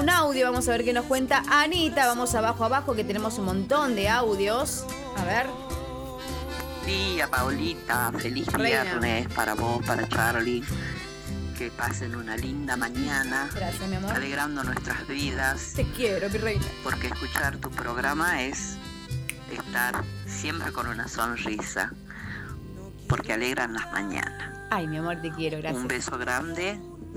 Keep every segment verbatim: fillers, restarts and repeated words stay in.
un audio, vamos a ver qué nos cuenta Anita. Vamos abajo abajo que tenemos un montón de audios. A ver. Día, Paulita, feliz Reina. viernes para vos, para Charlie. Que pasen una linda mañana. Gracias, mi amor. Alegrando nuestras vidas. Te quiero, mi reina. Porque escuchar tu programa es estar siempre con una sonrisa. Porque alegran las mañanas. Ay, mi amor, te quiero, gracias. Un beso grande.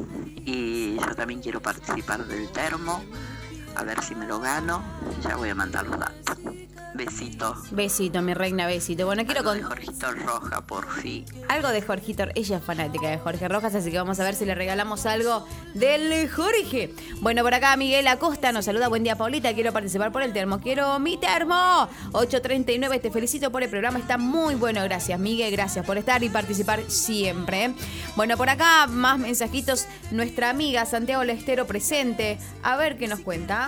Y yo también quiero participar del termo. A ver si me lo gano. Ya voy a mandar los datos. Besito. Besito, mi reina, besito. Bueno, quiero Algo con... de Jorgito Roja, por fin. Algo de Jorgito. Ella es fanática de Jorge Rojas, así que vamos a ver si le regalamos algo del Jorge. Bueno, por acá Miguel Acosta nos saluda. Buen día, Paulita. Quiero participar por el termo. Quiero mi termo. ocho treinta y nueve. Te felicito por el programa. Está muy bueno. Gracias, Miguel. Gracias por estar y participar siempre. Bueno, por acá más mensajitos. Nuestra amiga Santiago Lestero presente. A ver qué nos cuenta.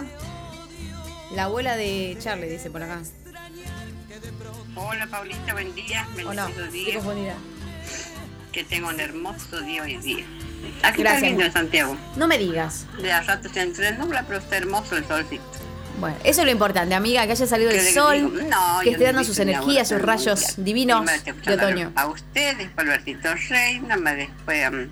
La abuela de Charlie dice por acá. Hola Paulita, buen día, ¿O no? bendecido Estoy día. confundida. Que tenga un hermoso día hoy día. Aquí Gracias. está lindo en Santiago. No me digas. De a rato se nubla, pero está hermoso el solcito. Bueno, eso es lo importante, amiga, que haya salido el Que le sol, digo, no, que yo esté no dando he sus visto ni energías, sus ahora, rayos ya. divinos Primero te de escucho otoño. A ustedes, a Albertito Reina, más después um,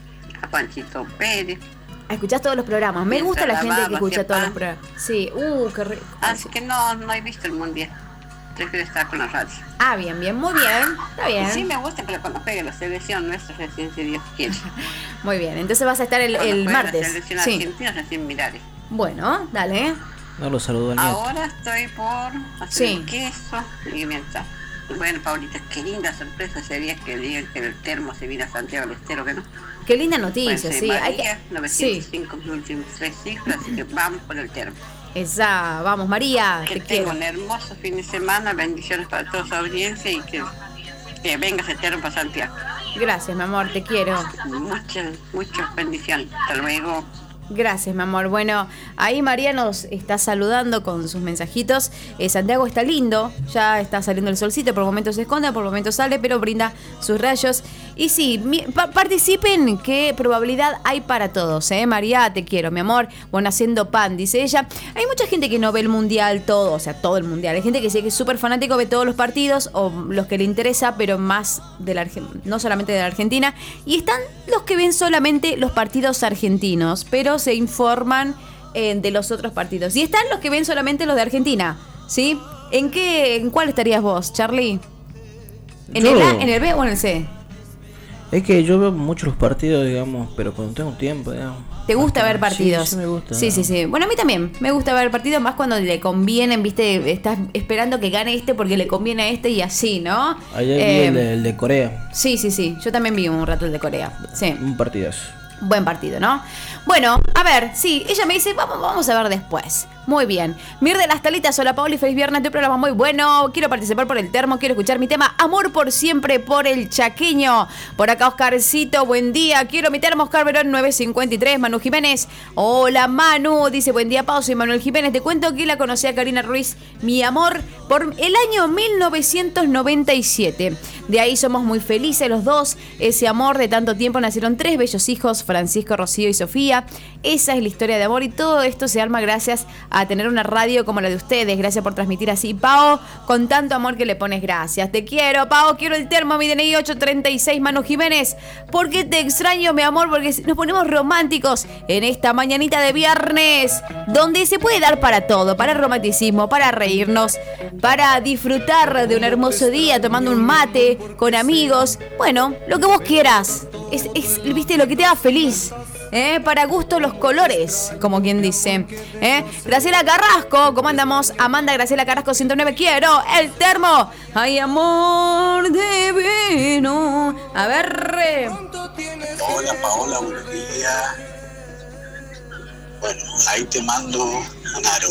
a Panchito Pérez. Escuchás todos los programas. Me Mientras gusta la gente lavaba, que escucha hacía todos los pan. programas. Sí, uh, qué rico. Así que no, no he visto el mundial. Prefiero estar con la radio. Ah, bien, bien, muy bien. Está bien. Sí me gusta, pero cuando pegue la selección nuestra recién, si Dios quiere. Muy bien, entonces vas a estar el, Cuando el juegue martes. La selección Sí. argentina recién miraré. Bueno, dale. No lo saludó el nieto. Ahora estoy por hacer Sí. el queso y mientras. Bueno, Paulita, qué linda sorpresa sería que digan que el termo se viene a Santiago del Estero, que no. Qué linda noticia, Pues, sí. María, Hay que... novecientos Sí, cinco, mis últimos tres cifras, así que vamos por el termo. esa, vamos, María, Que te tenga quiero. un hermoso fin de semana, bendiciones para toda su audiencia y que, que venga ese termo para Santiago. Gracias, mi amor, te quiero. Muchas, muchas bendiciones. Hasta luego. Gracias, mi amor. Bueno, ahí María nos está saludando con sus mensajitos. Eh, Santiago está lindo, ya está saliendo el solcito, por momentos se esconde, por momentos sale, pero brinda sus rayos. Y sí, mi, pa- participen, qué probabilidad hay para todos, ¿eh? María, te quiero, mi amor. Bueno, haciendo pan, dice ella. Hay mucha gente que no ve el mundial todo, o sea, todo el mundial. Hay gente que sí que es súper fanático, ve todos los partidos, o los que le interesa, pero más de la Argen- no solamente de la Argentina. Y están los que ven solamente los partidos argentinos, pero se informan eh, de los otros partidos. Y están los que ven solamente los de Argentina, ¿sí? ¿En qué, en cuál estarías vos, Charlie? ¿En Yo- el A, en el B o en el C? Es que yo veo muchos los partidos, digamos, pero cuando tengo tiempo, digamos. ¿Te gusta ver partidos? Sí, sí me gusta. Sí, sí, sí. Bueno, a mí también me gusta ver partidos, más cuando le convienen, viste, estás esperando que gane este porque le conviene a este y así, ¿no? Ayer Eh, vi el de, el de Corea, Sí, sí, sí. Yo también vi un rato el de Corea. Sí. un partidazo. Buen partido, ¿no? Bueno, a ver, sí, ella me dice, vamos, vamos a ver después. Muy bien. Mir de las Talitas, hola Pauli, feliz viernes, tu programa muy bueno. Quiero participar por el termo, quiero escuchar mi tema Amor por siempre por el chaqueño. Por acá Oscarcito, buen día. Quiero mi termo, Oscar Verón nueve cincuenta y tres, Manu Jiménez. Hola Manu, dice buen día Pau, soy Manuel Jiménez. Te cuento que la conocí a Karina Ruiz, mi amor, por el año mil novecientos noventa y siete. De ahí somos muy felices los dos. Ese amor de tanto tiempo nacieron tres bellos hijos, Francisco, Rocío y Sofía. Esa es la historia de amor y todo esto se arma gracias a tener una radio como la de ustedes. Gracias por transmitir así, Pao, con tanto amor que le pones. Gracias, te quiero, Pao, quiero el termo, mi D N I ocho treinta y seis, Manu Jiménez. Porque te extraño, mi amor, porque nos ponemos románticos en esta mañanita de viernes, donde se puede dar para todo, para el romanticismo, para reírnos, para disfrutar de un hermoso día tomando un mate con amigos. Bueno, lo que vos quieras. Es, es, viste, lo que te haga feliz. ¿Eh? Para gusto los colores, como quien dice. ¿Eh? Graciela Carrasco, ¿cómo andamos? Amanda Graciela Carrasco ciento nueve, quiero el termo. Ay, amor divino. A ver. eh. Hola Paola, buenos días. Bueno, ahí te mando un aro.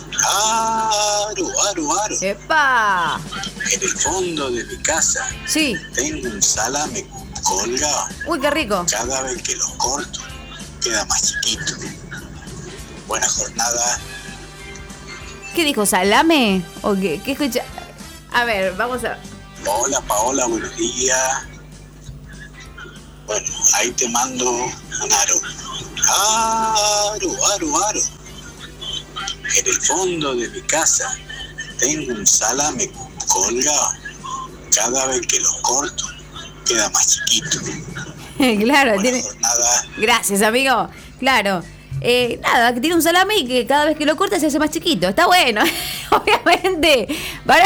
Aro, aro, aro. ¡Epa! En el fondo de mi casa Sí. tengo un salame colgado. Uy, qué rico. Cada vez que lo corto, queda más chiquito. Buena jornada. ¿Qué dijo? ¿Salame? ¿O qué? ¿Qué escucha? A ver, vamos a... Hola Paola, buenos días. Bueno, ahí te mando un aro. Aro, aro, aro. En el fondo de mi casa tengo un salame colgado. Cada vez que lo corto, queda más chiquito. Claro, Buena tiene... jornada. Gracias, amigo. Claro. Eh, nada, que tiene un salami que cada vez que lo corta se hace más chiquito. Está bueno, obviamente. Para...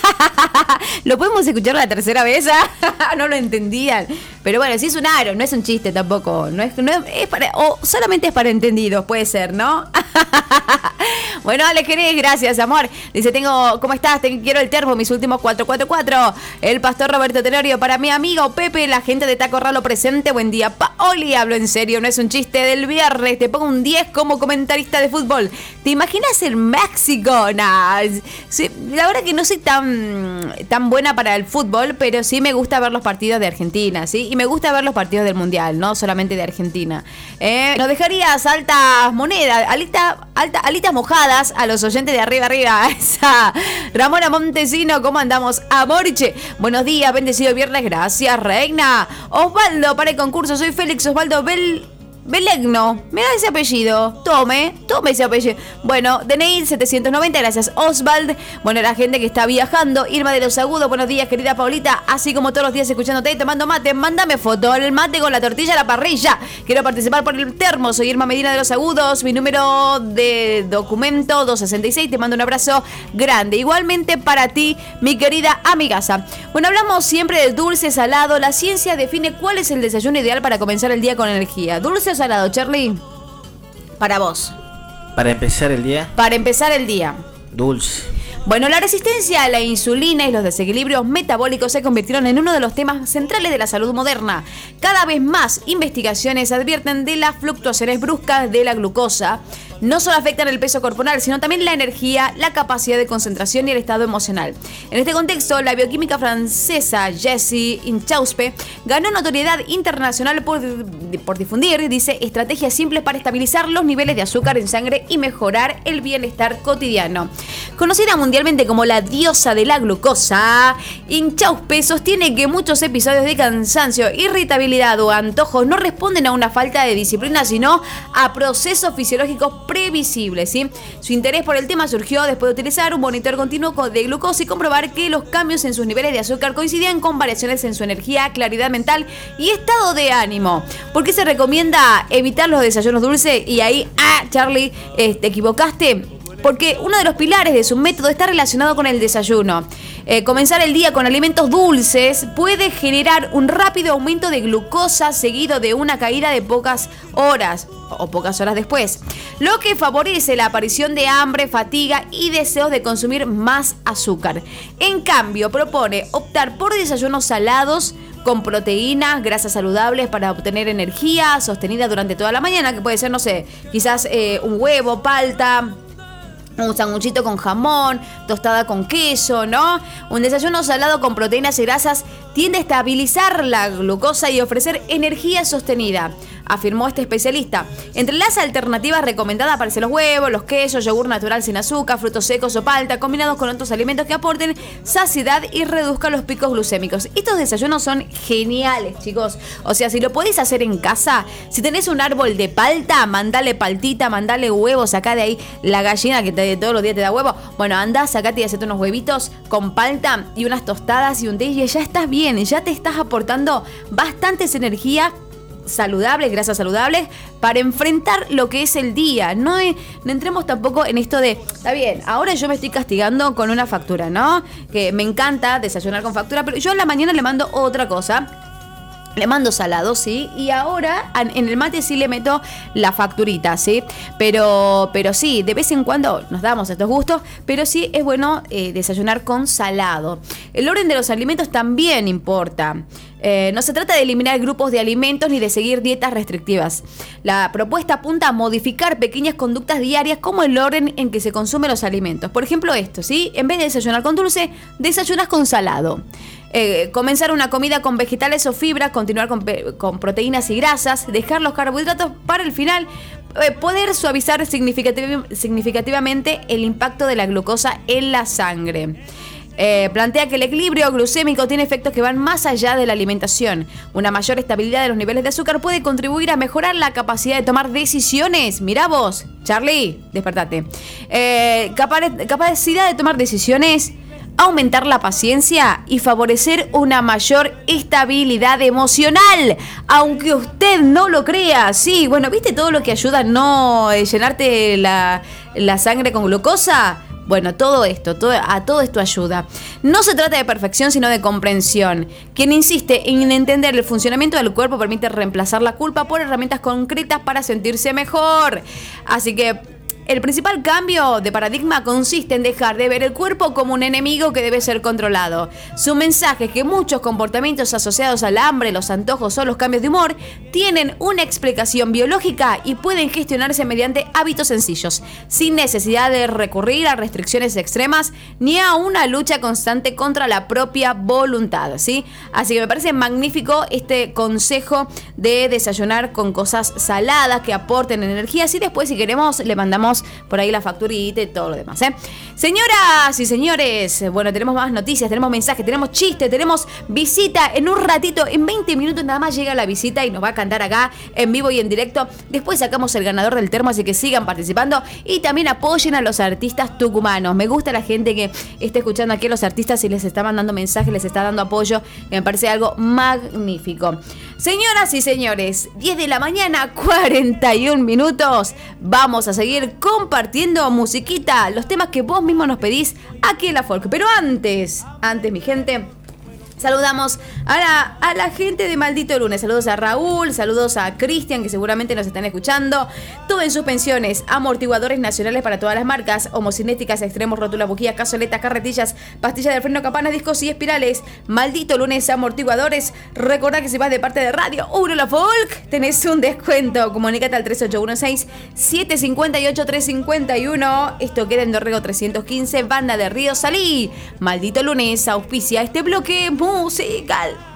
¿Lo podemos escuchar la tercera vez? No lo entendían. Pero bueno, sí es un aro, no es un chiste tampoco. No es, no es, es para, o solamente es para entendidos, puede ser, ¿no? Bueno, Ale Jerez, gracias, amor. Dice, tengo, ¿cómo estás? Te quiero el termo, mis últimos cuatro cuatro cuatro. El pastor Roberto Tenorio, para mi amigo Pepe, la gente de Taco Ralo presente. Buen día, Paoli, hablo en serio, no es un chiste del viernes. Te pongo un diez como comentarista de fútbol. ¿Te imaginas el México? Nah, sí, la verdad que no soy tan, tan buena para el fútbol, pero sí me gusta ver los partidos de Argentina, ¿sí? Y me gusta ver los partidos del Mundial, no solamente de Argentina. Eh, nos dejarías altas monedas, alita, alta, alitas mojadas a los oyentes de arriba arriba. Esa. Ramona Montesino, ¿cómo andamos? Amorche. Buenos días, bendecido viernes, gracias, reina. Osvaldo, para el concurso, soy Félix Osvaldo Bel... Belegno, me da ese apellido. Tome, tome ese apellido. Bueno, D N I setecientos noventa, gracias Osvald. Bueno, la gente que está viajando. Irma de los Agudos, buenos días, querida Paulita. Así como todos los días escuchándote y tomando mate, mándame foto. El mate con la tortilla a la parrilla. Quiero participar por el termo. Soy Irma Medina de los Agudos. Mi número de documento doscientos sesenta y seis. Te mando un abrazo grande. Igualmente para ti, mi querida amigaza. Bueno, hablamos siempre del dulce, salado. La ciencia define cuál es el desayuno ideal para comenzar el día con energía. Dulce o salado, Charlie, para vos. Para empezar el día. Para empezar el día. Dulce. Bueno, la resistencia a la insulina y los desequilibrios metabólicos se convirtieron en uno de los temas centrales de la salud moderna. Cada vez más investigaciones advierten de las fluctuaciones bruscas de la glucosa. No solo afectan el peso corporal, sino también la energía, la capacidad de concentración y el estado emocional. En este contexto, la bioquímica francesa Jessie Inchauspé ganó notoriedad internacional por, por difundir, dice, estrategias simples para estabilizar los niveles de azúcar en sangre y mejorar el bienestar cotidiano. Conocida mundialmente como la diosa de la glucosa, Inchauspé sostiene que muchos episodios de cansancio, irritabilidad o antojos no responden a una falta de disciplina, sino a procesos fisiológicos previsibles, ¿sí? Su interés por el tema surgió después de utilizar un monitor continuo de glucosa y comprobar que los cambios en sus niveles de azúcar coincidían con variaciones en su energía, claridad mental y estado de ánimo. ¿Por qué se recomienda evitar los desayunos dulces? Y ahí, ah, Charlie, eh, te equivocaste. Porque uno de los pilares de su método está relacionado con el desayuno. Eh, comenzar el día con alimentos dulces puede generar un rápido aumento de glucosa seguido de una caída de pocas horas o pocas horas después, lo que favorece la aparición de hambre, fatiga y deseos de consumir más azúcar. En cambio, propone optar por desayunos salados con proteínas, grasas saludables para obtener energía sostenida durante toda la mañana, que puede ser, no sé, quizás eh, un huevo, palta, un sanguchito con jamón, tostada con queso, ¿no? Un desayuno salado con proteínas y grasas tiende a estabilizar la glucosa y ofrecer energía sostenida, afirmó este especialista. Entre las alternativas recomendadas aparecen los huevos, los quesos, yogur natural sin azúcar, frutos secos o palta, combinados con otros alimentos que aporten saciedad y reduzcan los picos glucémicos. Estos desayunos son geniales, chicos. O sea, si lo podéis hacer en casa, si tenés un árbol de palta, mandale paltita, mandale huevos, sacá de ahí la gallina que te, todos los días te da huevo. Bueno, andá, sacate y hacete unos huevitos con palta y unas tostadas y un té y ya estás bien, ya te estás aportando bastantes energía saludables, grasas saludables para enfrentar lo que es el día. No, no entremos tampoco en esto de, está bien, ahora yo me estoy castigando con una factura, ¿no? Que me encanta desayunar con factura, pero yo a la mañana le mando otra cosa. Le mando salado, ¿sí? Y ahora en el mate sí le meto la facturita, ¿sí? Pero, pero sí, de vez en cuando nos damos estos gustos, pero sí es bueno eh, desayunar con salado. El orden de los alimentos también importa. Eh, no se trata de eliminar grupos de alimentos ni de seguir dietas restrictivas. La propuesta apunta a modificar pequeñas conductas diarias como el orden en que se consumen los alimentos. Por ejemplo esto, ¿sí? En vez de desayunar con dulce, desayunas con salado. Eh, comenzar una comida con vegetales o fibras, continuar con, con proteínas y grasas, dejar los carbohidratos para el final, eh, poder suavizar significativ- significativamente el impacto de la glucosa en la sangre. Eh, plantea que el equilibrio glucémico tiene efectos que van más allá de la alimentación. Una mayor estabilidad de los niveles de azúcar puede contribuir a mejorar la capacidad de tomar decisiones. Mirá vos, Charlie, despertate. Eh, capa- capacidad de tomar decisiones, aumentar la paciencia y favorecer una mayor estabilidad emocional. Aunque usted no lo crea, sí, bueno, ¿viste todo lo que ayuda a no eh, llenarte la, la sangre con glucosa? Bueno, todo esto, todo, a todo esto ayuda. No se trata de perfección, sino de comprensión. Quien insiste en entender el funcionamiento del cuerpo permite reemplazar la culpa por herramientas concretas para sentirse mejor. Así que el principal cambio de paradigma consiste en dejar de ver el cuerpo como un enemigo que debe ser controlado. Su mensaje es que muchos comportamientos asociados al hambre, los antojos o los cambios de humor tienen una explicación biológica y pueden gestionarse mediante hábitos sencillos, sin necesidad de recurrir a restricciones extremas ni a una lucha constante contra la propia voluntad, ¿sí? Así que me parece magnífico este consejo de desayunar con cosas saladas que aporten energías y después, si queremos, le mandamos por ahí la facturita y todo lo demás, ¿eh? Señoras y señores, bueno, tenemos más noticias, tenemos mensajes, tenemos chistes, tenemos visita en un ratito, en veinte minutos nada más llega la visita y nos va a cantar acá en vivo y en directo. Después sacamos el ganador del termo, así que sigan participando y también apoyen a los artistas tucumanos. Me gusta la gente que está escuchando aquí a los artistas y les está mandando mensajes, les está dando apoyo, que me parece algo magnífico. Señoras y señores, diez de la mañana, cuarenta y un minutos. Vamos a seguir compartiendo musiquita, los temas que vos mismo nos pedís aquí en La Folk. Pero antes, antes mi gente, saludamos a la, a la gente de Maldito Lunes. Saludos a Raúl, saludos a Cristian, que seguramente nos están escuchando. Todo en suspensiones, amortiguadores nacionales para todas las marcas, homocinéticas, extremos, rótulas, bujías, cazoletas, carretillas, pastillas de freno, campanas, discos y espirales. Maldito Lunes Amortiguadores. Recordá que si vas de parte de Radio uno La Folk, tenés un descuento. Comunícate al tres ocho uno seis, siete cinco ocho, tres cinco uno. Esto queda en Dorrego trescientos quince, Banda de Río Salí. Maldito Lunes auspicia este bloque musical.